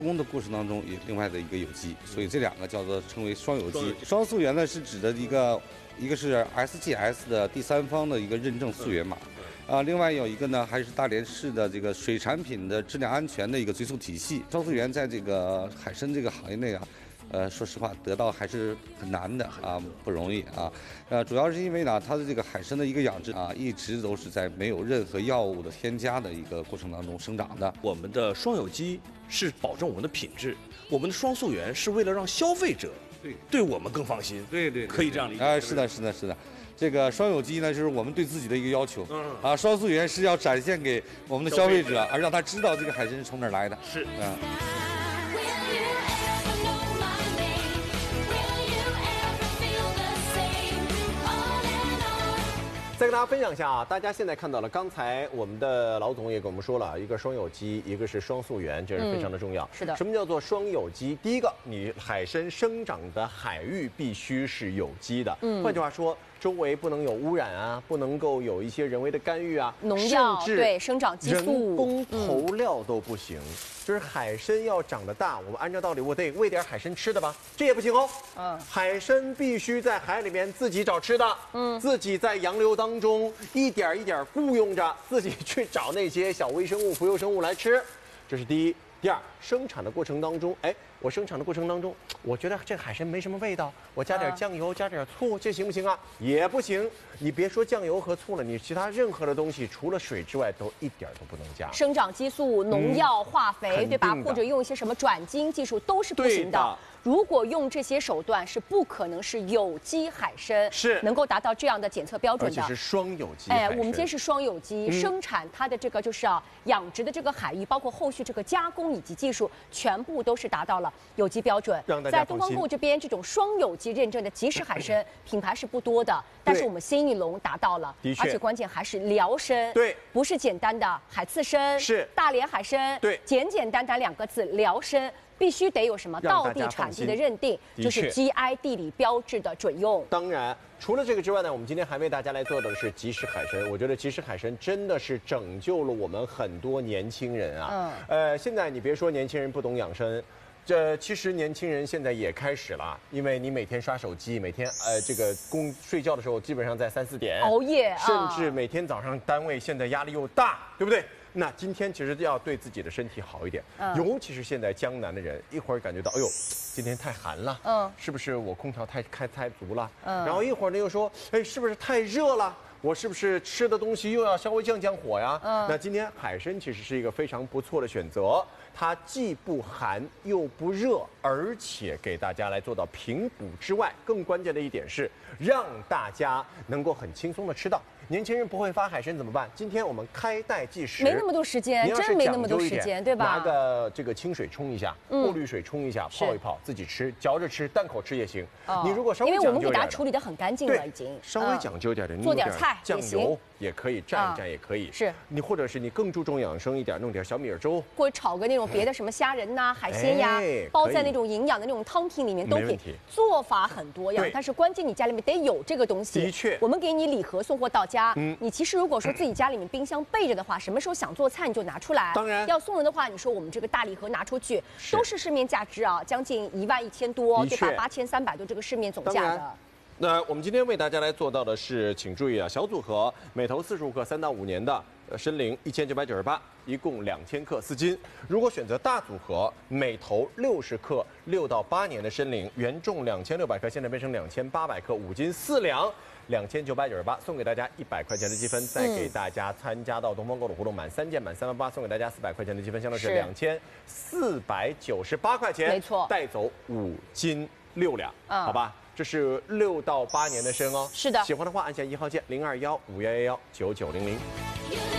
工的过程当中有另外的一个有机，所以这两个叫做称为双有机。双溯源呢是指的一个是 SGS 的第三方的一个认证溯源码，另外有一个呢还是大连市的这个水产品的质量安全的一个追溯体系。双溯源在这个海参这个行业内说实话，得到还是很难的不容易主要是因为呢，它的这个海参的一个养殖一直都是在没有任何药物的添加的一个过程当中生长的。 我们的双有机是保证我们的品质，我们的双溯源是为了让消费者对我们更放心。 对， 可以这样理解。 是的。这个双有机呢，就是我们对自己的一个要求。双溯源是要展现给我们的消费者，而让他知道这个海参是从哪儿来的。 是再跟大家分享一下大家现在看到了，刚才我们的老总也跟我们说了，一个双有机，一个是双溯源，这是非常的重要。 是的。 什么叫做双有机？第一个，你海参生长的海域必须是有机的。换句话说，周围不能有污染不能够有一些人为的干预农药甚至对生长激素、 人工投料都不行。就是海参要长得大，我们按照道理我得喂点海参吃的吧，这也不行海参必须在海里面自己找吃的，自己在洋流当中一点一点雇佣着，自己去找那些小微生物、浮游生物来吃，这是第一。第二，生产的过程当中，我生产的过程当中，我觉得这个海参没什么味道，我加点酱油，加点醋，这行不行也不行。你别说酱油和醋了，你其他任何的东西，除了水之外，都一点都不能加。 生长激素、农药、化肥，对吧？或者用一些什么转基因技术都是不行的。如果用这些手段，是不可能是有机海参能够达到这样的检测标准的。 而且是双有机海参。 我们今天是双有机，生产它的这个就是养殖的这个海域，包括后续这个加工以及技术，全部都是达到了有机标准。在东方购这边，这种双有机认证的即食海参品牌是不多的，但是我们新义龙达到了，而且关键还是辽参， 对， 不是简单的海刺参， 是大连海参， 对， 简单两个字辽参。必须得有什么道地产地的认定，就是 GI 地理标志的准用。 当然，除了这个之外呢，我们今天还为大家来做的是即食海参。我觉得即食海参真的是拯救了我们很多年轻人现在你别说年轻人不懂养生。其实年轻人现在也开始了，因为你每天刷手机，每天这个睡觉的时候基本上在3、4点熬夜， 甚至每天早上单位现在压力又大，对不对？那今天其实要对自己的身体好一点，尤其是现在江南的人，一会儿感觉到，哎呦，今天太寒了，是不是我空调开太足了？然后一会儿呢又说，是不是太热了？我是不是吃的东西又要稍微降火呀？那今天海参其实是一个非常不错的选择，它既不寒又不热，而且给大家来做到平补之外，更关键的一点是让大家能够很轻松的吃到。年轻人不会发海参怎么办？今天我们开袋计时， 没那么多时间，真没那么多时间，对吧？ 拿个这个清水冲一下，过滤水冲一下，泡一泡，自己吃，嚼着吃，淡口吃也行。你如果稍微因为我们给讲究一点， 它处理得很干净了，已经稍微讲究一点的， 做点菜酱油也可以蘸一蘸，也可以。 是你或者是你更注重养生一点，弄点小米粥， 或者炒个那种别的什么虾仁呐、海鲜呀，包在那种营养的那种汤品里面都可以。做法很多样，但是关键你家里面得有这个东西。 的确， 我们给你礼盒送货到家，你其实如果说自己家里面冰箱备着的话，什么时候想做菜你就拿出来。 当然， 要送人的话，你说我们这个大礼盒拿出去，都是市面价值将近11000多，对吧？8300多这个市面总价的。 那我们今天为大家来做到的是，请注意小组合，每头45克，3到5年的参苓1998，一共2000克4斤。如果选择大组合，每头60克，6到8年的参苓，原重2600克，现在变成2800克，5斤4两。2998送给大家100块钱的积分，再给大家参加到东方购的活动，满3件满38000送给大家400块钱的积分，相当是2498块钱， 没错， 带走5斤6两，好吧？这是6到8年的参哦。 是的， 喜欢的话按下1号键021511199900。